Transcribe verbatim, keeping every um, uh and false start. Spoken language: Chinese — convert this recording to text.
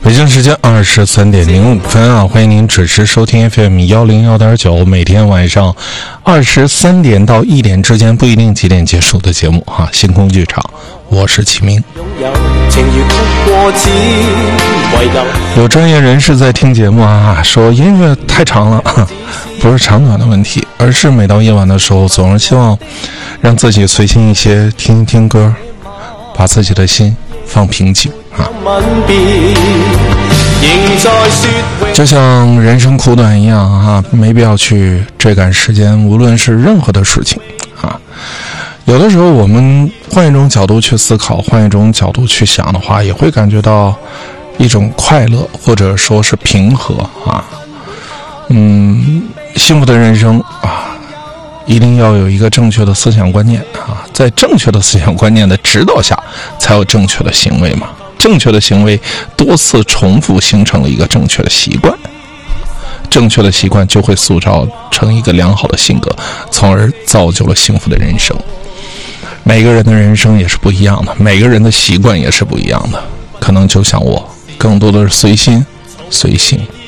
北京时间二十三点零五分啊，欢迎您准时收听 F M 幺零幺点九，每天晚上二十三点到一点之间，不一定几点结束的节目哈、啊。星空剧场，我是启明。有专业人士在听节目啊，说音乐太长了，不是长短的问题，而是每到夜晚的时候，总是希望让自己随心一些，听一听歌，把自己的心放平静啊。就像人生苦短一样啊，没必要去追赶时间，无论是任何的事情啊。有的时候我们换一种角度去思考，换一种角度去想的话，也会感觉到一种快乐，或者说是平和啊。嗯，幸福的人生啊，一定要有一个正确的思想观念啊，在正确的思想观念的指导下，才有正确的行为嘛。正确的行为多次重复形成了一个正确的习惯，正确的习惯就会塑造成一个良好的性格，从而造就了幸福的人生。每个人的人生也是不一样的，每个人的习惯也是不一样的，可能就像我，更多的是随心随性